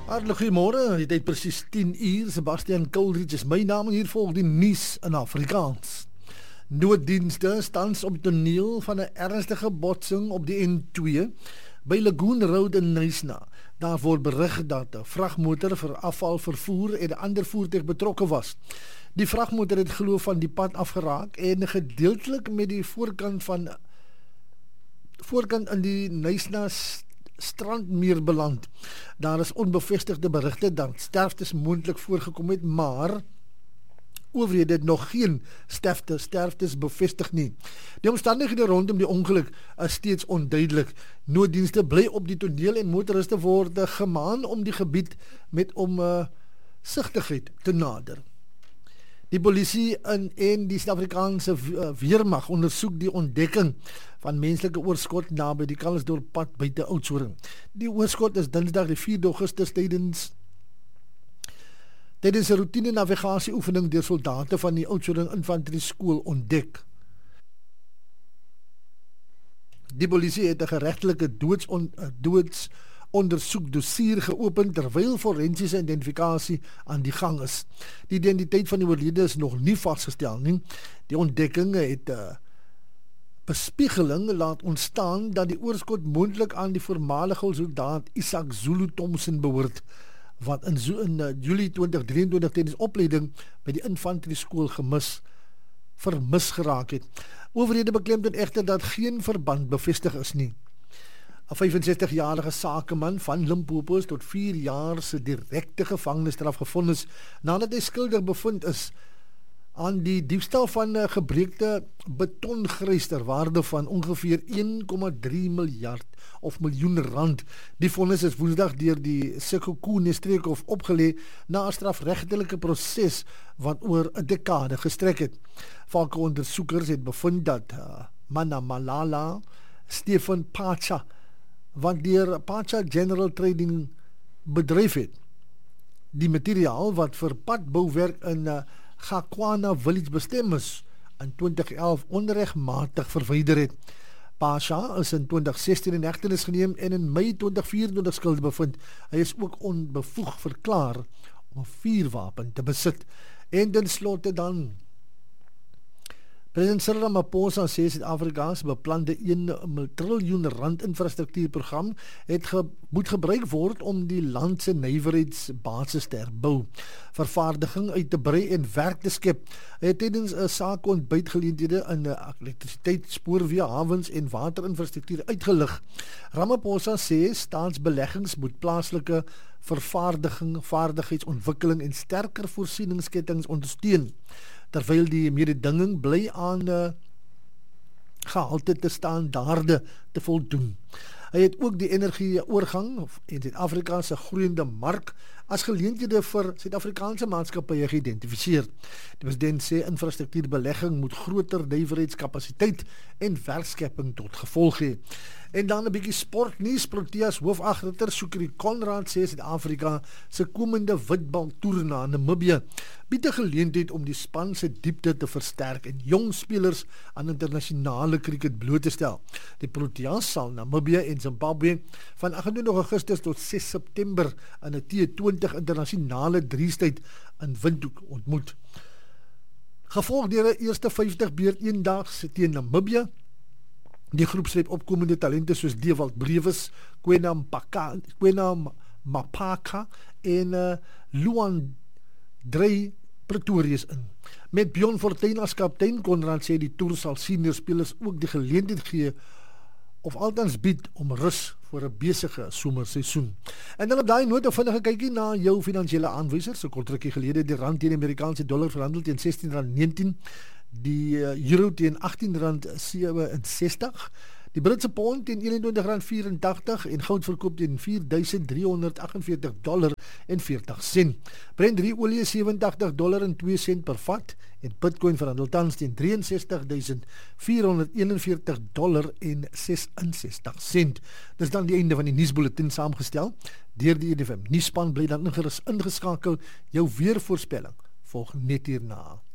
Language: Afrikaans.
Hartlik goeiemôre, dit is presies 10 uur. Sebastian Coleridge is my naam en hier volg die nuus in Afrikaans. Nooddienste staan op toneel van 'n ernstige botsing op die N2 by Lagoon Road in Knysna. Daar word berig dat 'n vragmotor vir afval vervoer en 'n ander voertuig betrokke was. Die vragmotor het glo van die pad afgeraak en gedeeltelik met die voorkant in die Knysna strandmeer beland. Daar is onbevestigde berigte dat sterftes moontlik voorgekom het, maar owerhede het nog geen sterftes bevestig nie. Die omstandighede rondom die ongeluk is steeds onduidelik. Nooddienste bly op die toneel en motoriste word gemaan om die gebied met omsigtigheid te nader. Die polisie en die Suid-Afrikaanse weermag ondersoek die ontdekking van menslike oorskot naby die Calitzdorp pad buite Oudtshoorn. Die oorskot is Dinsdag die 4 Augustus tydens 'n routine navigasieoefening deur soldate van die Oudtshoorn Infanterie Skool ontdek. Die polisie het 'n geregtelike doodsondersoekdossier geopen terwyl forensiese identifikasie aan die gang is. Die identiteit van die oorlede is nog nie vasgestel nie. Die ontdekking het bespiegeling laat ontstaan dat die oorskot moontlik aan die voormalige soldaat Isaac Zulu Thompson behoort, wat in Julie 2023 tydens opleiding by die Infanterie Skool vermis geraak het. Owerhede beklemtoon egter dat geen verband bevestig is nie. 'n 65-jarige sakeman van Limpopo is tot 4 jaar se direkte gevangenisstraf gevonnis nadat hy skuldig bevind is aan die diefstal van 'n gebreekte betongrys ter waarde van ongeveer 1,3 miljoen rand. Die vonnis is Woensdag deur die Sekhukhune Streekhof opgelê na 'n strafregtelike proses wat oor 'n dekade gestrek het. Valke ondersoekers het bevind dat Manamalala Stephen Pacha, wat deur Pacha General Trading bedryf het, die materiaal wat vir padbouwerk in Gakwana Village bestem is, in 2011 onregmatig verwyder het. Pacha is in 2016 in hegtenis geneem en in Mei 2024 skuldig bevind. Hy is ook onbevoeg verklaar om 'n vuurwapen te besit. En ten slotte dan President Cyril Ramaphosa sê Suid-Afrika se beplande 1 triljoen rand infrastruktuurprogram moet gebruik word om die land se nywerheidsbasis te herbou, vervaardiging uit te brei en werk te skep. Hy het tydens 'n saakontbytgeleenthede in elektrisiteit, spoorweë, hawens en waterinfrastruktuur uitgelig. Ramaphosa sê staatsbeleggings moet plaaslike vervaardiging, vaardigheidsontwikkeling en sterker voorsieningskettinge ondersteun, terwyl die mededinging bly aan gehalte te standaarde te voldoen. Hy het ook die energieoorgang in Suid-Afrika se groeiende mark as geleenthede vir Suid-Afrikaanse maatskappye geïdentifiseer. Die president sê infrastruktuurbelegging moet groter nywerheidskapasiteit en werkskepping tot gevolg hê. En dan 'n bietjie sportnuus. Proteas hoofagter Sukri Conrad sê Suid-Afrika se komende witbaltoer na Namibië bied 'n geleentheid om die span se diepte te versterk en jong spelers aan internasionale kriket bloot te stel. Die Proteas sal Namibië en Zimbabwe van 28 Augustus tot 6 September in 'n T20 internasionale driestryd in Windhoek ontmoet. Gevolg deur 'n eerste 50 beurt eendags teen Namibië. Die groep sleep opkomende talente soos Dewald Brewes, Kwena Mapaka en Luan Drey Pretorius in. Met Bjorn Fortuin as kaptein, Conrad sê die toer sal senior spelers ook die geleentheid gee of althans bied om rus vir 'n besige somerseisoen. En dan op daai noot 'n vinnige kykie na jou finansiële aanwysers. So kort rukkie gelede die rand teen die Amerikaanse dollar verhandel teen R16.19, die euro teen R18.67, die Britse pond teen R21.84 en goud verkoop teen $4,348.40. Brent olie $87.02 per vat en Bitcoin verhandel tans teen $63.441.66. Dis dan die einde van die nuusbulletin saamgestel deur die EDFM nuusspan. Bly dan ingeskakel. Jou weervoorspelling volg net hierna.